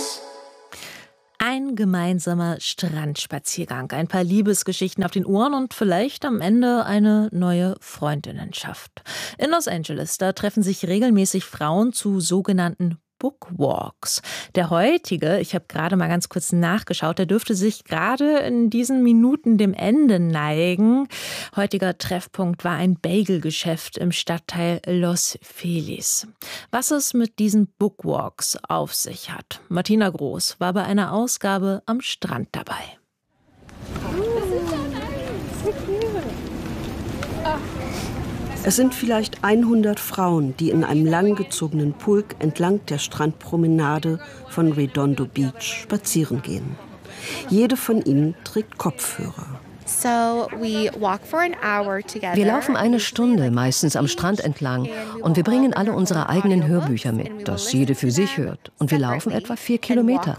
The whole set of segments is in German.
Ein gemeinsamer Strandspaziergang, ein paar Liebesgeschichten auf den Ohren und vielleicht am Ende eine neue Freundinnenschaft. In Los Angeles, da treffen sich regelmäßig Frauen zu sogenannten Bookwalks. Der heutige, ich habe gerade mal ganz kurz nachgeschaut, der dürfte sich gerade in diesen Minuten dem Ende neigen. Heutiger Treffpunkt war ein Bagelgeschäft im Stadtteil Los Feliz. Was es mit diesen Bookwalks auf sich hat. Martina Groß war bei einer Ausgabe am Strand dabei. Es sind vielleicht 100 Frauen, die in einem langgezogenen Pulk entlang der Strandpromenade von Redondo Beach spazieren gehen. Jede von ihnen trägt Kopfhörer. Wir laufen eine Stunde, meistens am Strand entlang, und wir bringen alle unsere eigenen Hörbücher mit, das jede für sich hört. Und wir laufen etwa 4 Kilometer.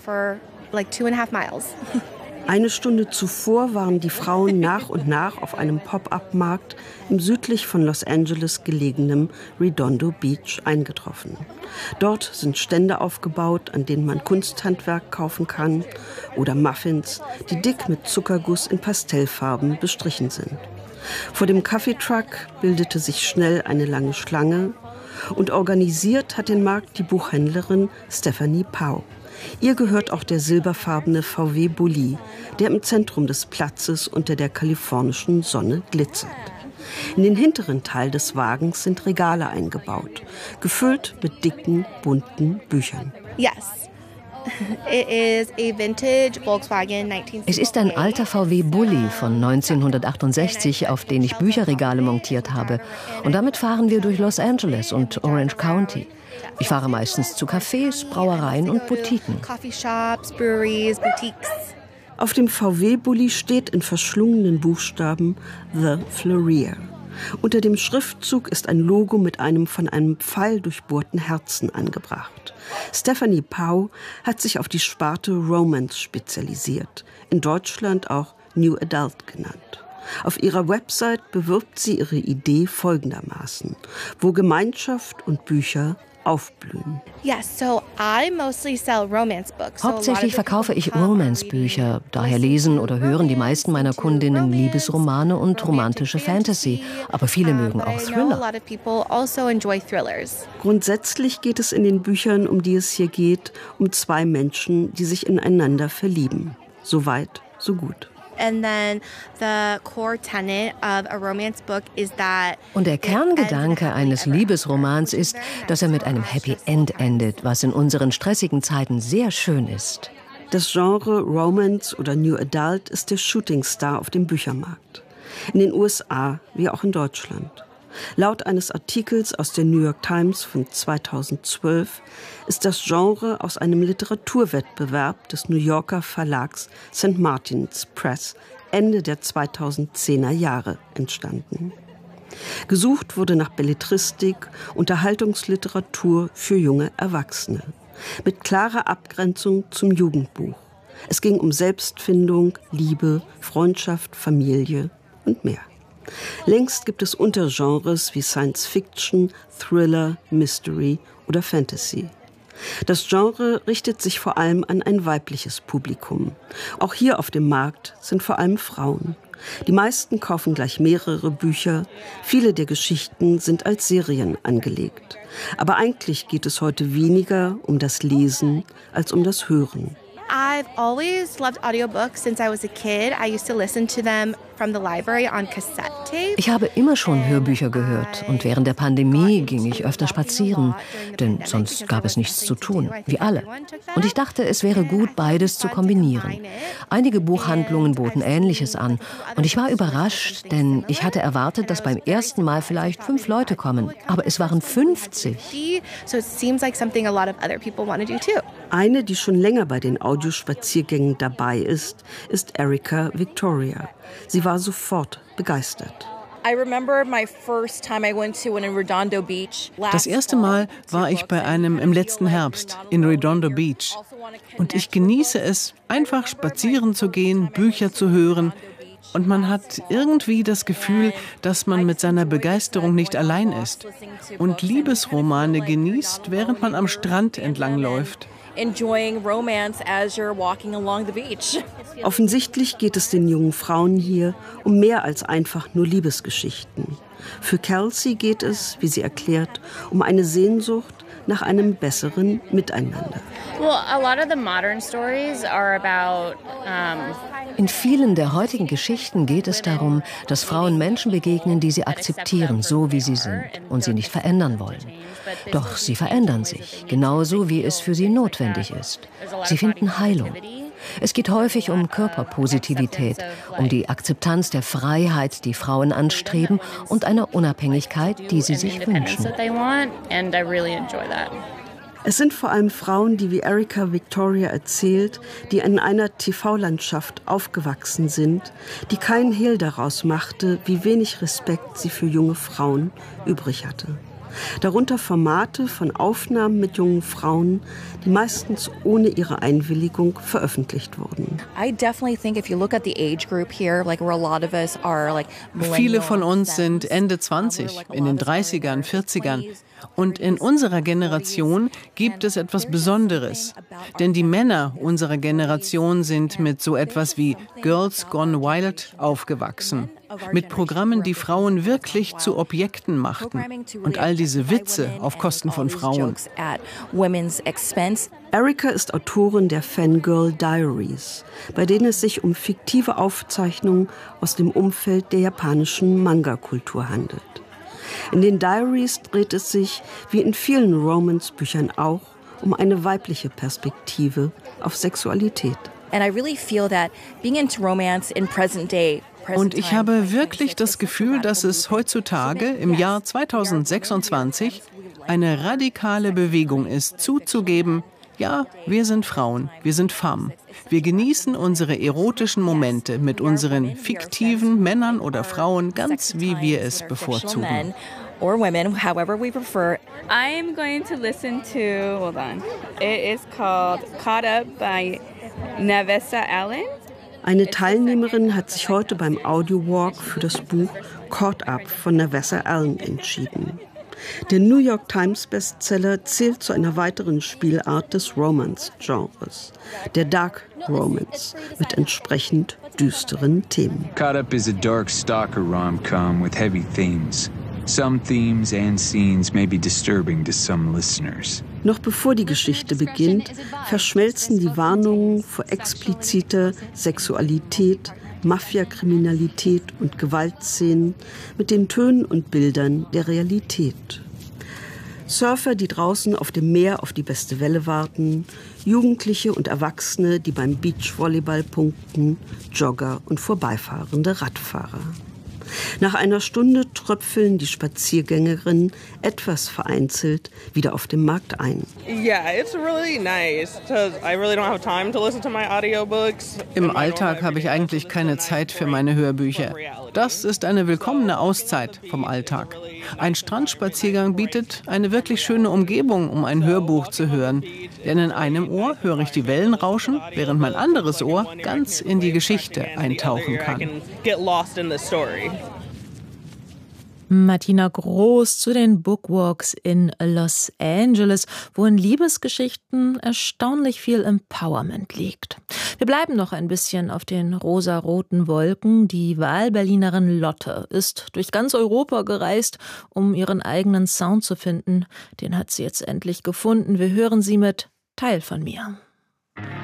Eine Stunde zuvor waren die Frauen nach und nach auf einem Pop-up-Markt im südlich von Los Angeles gelegenen Redondo Beach eingetroffen. Dort sind Stände aufgebaut, an denen man Kunsthandwerk kaufen kann oder Muffins, die dick mit Zuckerguss in Pastellfarben bestrichen sind. Vor dem Kaffeetruck bildete sich schnell eine lange Schlange und organisiert hat den Markt die Buchhändlerin Stephanie Pau. Ihr gehört auch der silberfarbene VW Bulli, der im Zentrum des Platzes unter der kalifornischen Sonne glitzert. In den hinteren Teil des Wagens sind Regale eingebaut, gefüllt mit dicken, bunten Büchern. Es ist ein alter VW Bulli von 1968, auf den ich Bücherregale montiert habe. Und damit fahren wir durch Los Angeles und Orange County. Ich fahre meistens zu Cafés, Brauereien und Boutiquen. Auf dem VW-Bulli steht in verschlungenen Buchstaben The Florier. Unter dem Schriftzug ist ein Logo mit einem von einem Pfeil durchbohrten Herzen angebracht. Stephanie Pau hat sich auf die Sparte Romance spezialisiert, in Deutschland auch New Adult genannt. Auf ihrer Website bewirbt sie ihre Idee folgendermaßen: wo Gemeinschaft und Bücher aufblühen. Hauptsächlich verkaufe ich Romance-Bücher. Daher lesen oder hören die meisten meiner Kundinnen Liebesromane und romantische Fantasy. Aber viele mögen auch Thriller. Grundsätzlich geht es in den Büchern, um die es hier geht, um 2 Menschen, die sich ineinander verlieben. So weit, so gut. Und der Kerngedanke eines Liebesromans ist, dass er mit einem Happy End endet, was in unseren stressigen Zeiten sehr schön ist. Das Genre Romance oder New Adult ist der Shootingstar auf dem Büchermarkt. In den USA wie auch in Deutschland. Laut eines Artikels aus der New York Times von 2012 ist das Genre aus einem Literaturwettbewerb des New Yorker Verlags St. Martin's Press Ende der 2010er Jahre entstanden. Gesucht wurde nach Belletristik, Unterhaltungsliteratur für junge Erwachsene, mit klarer Abgrenzung zum Jugendbuch. Es ging um Selbstfindung, Liebe, Freundschaft, Familie und mehr. Längst gibt es Untergenres wie Science Fiction, Thriller, Mystery oder Fantasy. Das Genre richtet sich vor allem an ein weibliches Publikum. Auch hier auf dem Markt sind vor allem Frauen. Die meisten kaufen gleich mehrere Bücher. Viele der Geschichten sind als Serien angelegt. Aber eigentlich geht es heute weniger um das Lesen als um das Hören. I've always loved audiobooks since I was a kid. I used to listen to them from the library on cassette tapes. Ich habe immer schon Hörbücher gehört und während der Pandemie ging ich öfter spazieren, denn sonst gab es nichts zu tun, wie alle. Und ich dachte, es wäre gut, beides zu kombinieren. Einige Buchhandlungen boten Ähnliches an und ich war überrascht, denn ich hatte erwartet, dass beim ersten Mal vielleicht 5 Leute kommen, aber es waren 50. So it seems like something a lot of other people want to do too. Eine, die schon länger bei den Audiospaziergängen dabei ist Erica Victoria. Sie war sofort begeistert. Das erste Mal war ich bei einem im letzten Herbst in Redondo Beach. Und ich genieße es, einfach spazieren zu gehen, Bücher zu hören. Und man hat irgendwie das Gefühl, dass man mit seiner Begeisterung nicht allein ist. Und Liebesromane genießt, während man am Strand entlang läuft. enjoying romance as you're walking along the beach. Offensichtlich geht es den jungen Frauen hier um mehr als einfach nur Liebesgeschichten. Für Kelsey geht es, wie sie erklärt, um eine Sehnsucht nach einem besseren Miteinander. In vielen der heutigen Geschichten geht es darum, dass Frauen Menschen begegnen, die sie akzeptieren, so wie sie sind und sie nicht verändern wollen. Doch sie verändern sich, genauso wie es für sie notwendig ist. Sie finden Heilung. Es geht häufig um Körperpositivität, um die Akzeptanz der Freiheit, die Frauen anstreben, und einer Unabhängigkeit, die sie sich wünschen. Es sind vor allem Frauen, die wie Erica Victoria erzählt, die in einer TV-Landschaft aufgewachsen sind, die keinen Hehl daraus machte, wie wenig Respekt sie für junge Frauen übrig hatte. Darunter Formate von Aufnahmen mit jungen Frauen, die meistens ohne ihre Einwilligung veröffentlicht wurden. Viele von uns sind Ende 20, in den 30ern, 40ern. Und in unserer Generation gibt es etwas Besonderes. Denn die Männer unserer Generation sind mit so etwas wie Girls Gone Wild aufgewachsen. Mit Programmen, die Frauen wirklich zu Objekten machten. Und all diese Witze auf Kosten von Frauen. Erica ist Autorin der Fangirl Diaries, bei denen es sich um fiktive Aufzeichnungen aus dem Umfeld der japanischen Manga-Kultur handelt. In den Diaries dreht es sich, wie in vielen Romance-Büchern auch, um eine weibliche Perspektive auf Sexualität. Und ich habe wirklich das Gefühl, dass es heutzutage, im Jahr 2026, eine radikale Bewegung ist, zuzugeben, ja, wir sind Frauen, wir sind Femmes. Wir genießen unsere erotischen Momente mit unseren fiktiven Männern oder Frauen, ganz wie wir es bevorzugen. Or women, however we prefer. I'm going to listen to, hold on, it is called Caught Up by Navessa Allen. Eine Teilnehmerin hat sich heute beim Audio-Walk für das Buch Caught Up von Navessa Allen entschieden. Der New York Times Bestseller zählt zu einer weiteren Spielart des Romance-Genres, der Dark Romance, mit entsprechend düsteren Themen. Caught Up is a dark stalker rom-com with heavy themes. Some themes and scenes may be disturbing to some listeners. Noch bevor die Geschichte beginnt, verschmelzen die Warnungen vor expliziter Sexualität, Mafiakriminalität und Gewaltszenen mit den Tönen und Bildern der Realität. Surfer, die draußen auf dem Meer auf die beste Welle warten, Jugendliche und Erwachsene, die beim Beachvolleyball punkten, Jogger und vorbeifahrende Radfahrer. Nach einer Stunde tröpfeln die Spaziergängerinnen etwas vereinzelt wieder auf dem Markt ein. Im Alltag habe ich eigentlich keine Zeit für meine Hörbücher. Das ist eine willkommene Auszeit vom Alltag. Ein Strandspaziergang bietet eine wirklich schöne Umgebung, um ein Hörbuch zu hören. Denn in einem Ohr höre ich die Wellen rauschen, während mein anderes Ohr ganz in die Geschichte eintauchen kann. Martina Groß zu den Bookwalks in Los Angeles, wo in Liebesgeschichten erstaunlich viel Empowerment liegt. Wir bleiben noch ein bisschen auf den rosaroten Wolken. Die Wahlberlinerin Lotte ist durch ganz Europa gereist, um ihren eigenen Sound zu finden. Den hat sie jetzt endlich gefunden. Wir hören sie mit Teil von mir.